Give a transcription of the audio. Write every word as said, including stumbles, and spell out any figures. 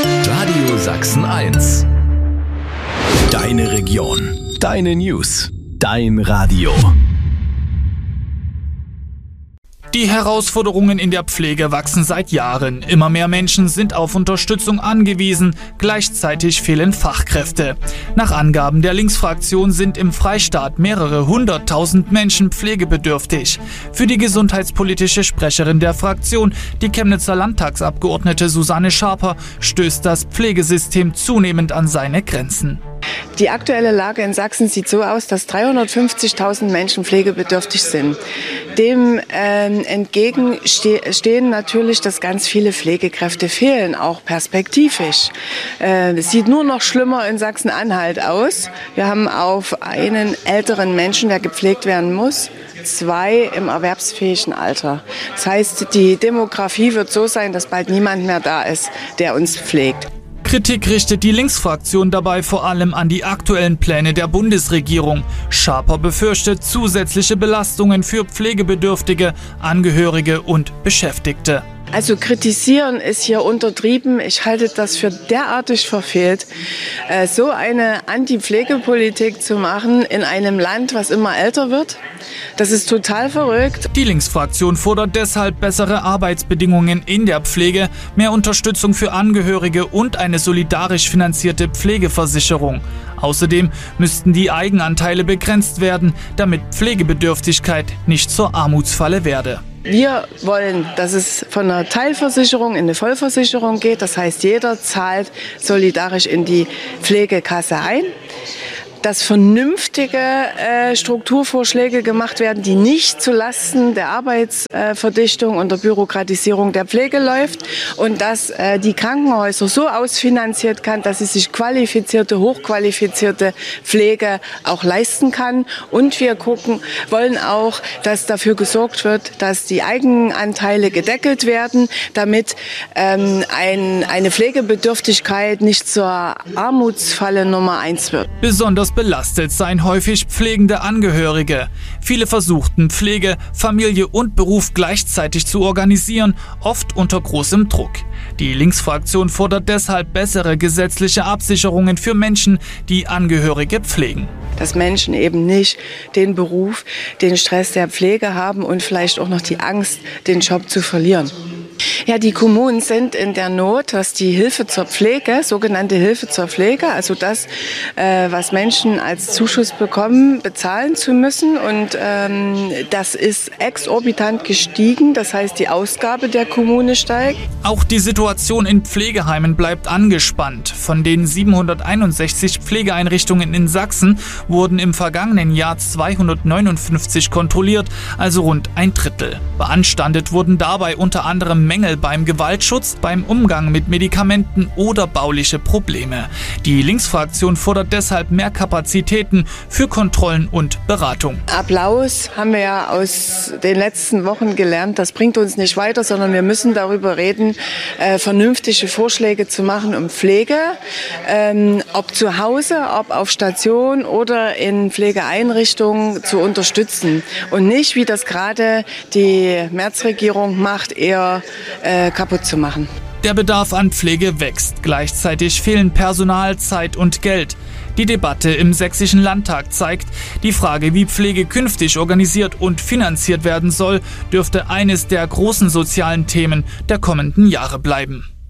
Radio Sachsen eins. Deine Region. Deine News. Dein Radio. Die Herausforderungen in der Pflege wachsen seit Jahren. Immer mehr Menschen sind auf Unterstützung angewiesen. Gleichzeitig fehlen Fachkräfte. Nach Angaben der Linksfraktion sind im Freistaat mehrere hunderttausend Menschen pflegebedürftig. Für die gesundheitspolitische Sprecherin der Fraktion, die Chemnitzer Landtagsabgeordnete Susanne Schaper, stößt das Pflegesystem zunehmend an seine Grenzen. Die aktuelle Lage in Sachsen sieht so aus, dass dreihundertfünfzigtausend Menschen pflegebedürftig sind. Dem äh, entgegen ste- stehen natürlich, dass ganz viele Pflegekräfte fehlen, auch perspektivisch. Äh, es sieht nur noch schlimmer in Sachsen-Anhalt aus. Wir haben auf einen älteren Menschen, der gepflegt werden muss, zwei im erwerbsfähigen Alter. Das heißt, die Demografie wird so sein, dass bald niemand mehr da ist, der uns pflegt. Kritik richtet die Linksfraktion dabei vor allem an die aktuellen Pläne der Bundesregierung. Schaper befürchtet zusätzliche Belastungen für Pflegebedürftige, Angehörige und Beschäftigte. Also kritisieren ist hier untertrieben. Ich halte das für derartig verfehlt, so eine Anti-Pflegepolitik zu machen in einem Land, was immer älter wird. Das ist total verrückt. Die Linksfraktion fordert deshalb bessere Arbeitsbedingungen in der Pflege, mehr Unterstützung für Angehörige und eine solidarisch finanzierte Pflegeversicherung. Außerdem müssten die Eigenanteile begrenzt werden, damit Pflegebedürftigkeit nicht zur Armutsfalle werde. Wir wollen, dass es von einer Teilversicherung in eine Vollversicherung geht. Das heißt, jeder zahlt solidarisch in die Pflegekasse ein. Dass vernünftige äh, Strukturvorschläge gemacht werden, die nicht zulasten der Arbeitsverdichtung äh, und der Bürokratisierung der Pflege läuft und dass äh, die Krankenhäuser so ausfinanziert kann, dass sie sich qualifizierte, hochqualifizierte Pflege auch leisten kann. Und wir gucken, wollen auch, dass dafür gesorgt wird, dass die Eigenanteile gedeckelt werden, damit ähm, ein, eine Pflegebedürftigkeit nicht zur Armutsfalle Nummer eins wird. Besonders belastet seien häufig pflegende Angehörige. Viele versuchten Pflege, Familie und Beruf gleichzeitig zu organisieren, oft unter großem Druck. Die Linksfraktion fordert deshalb bessere gesetzliche Absicherungen für Menschen, die Angehörige pflegen. Dass Menschen eben nicht den Beruf, den Stress der Pflege haben und vielleicht auch noch die Angst, den Job zu verlieren. Ja, die Kommunen sind in der Not, dass die Hilfe zur Pflege, sogenannte Hilfe zur Pflege, also das, äh, was Menschen als Zuschuss bekommen, bezahlen zu müssen. Und ähm, das ist exorbitant gestiegen. Das heißt, die Ausgabe der Kommune steigt. Auch die Situation in Pflegeheimen bleibt angespannt. Von den siebenhunderteinundsechzig Pflegeeinrichtungen in Sachsen wurden im vergangenen Jahr zweihundertneunundfünfzig kontrolliert, also rund ein Drittel. Beanstandet wurden dabei unter anderem Mängel beim Gewaltschutz, beim Umgang mit Medikamenten oder bauliche Probleme. Die Linksfraktion fordert deshalb mehr Kapazitäten für Kontrollen und Beratung. Applaus haben wir ja aus den letzten Wochen gelernt. Das bringt uns nicht weiter, sondern wir müssen darüber reden, äh, vernünftige Vorschläge zu machen um Pflege, ähm, ob zu Hause, ob auf Station oder in Pflegeeinrichtungen zu unterstützen und nicht, wie das gerade die Märzregierung macht, eher äh, kaputt zu machen. Der Bedarf an Pflege wächst. Gleichzeitig fehlen Personal, Zeit und Geld. Die Debatte im Sächsischen Landtag zeigt, die Frage, wie Pflege künftig organisiert und finanziert werden soll, dürfte eines der großen sozialen Themen der kommenden Jahre bleiben.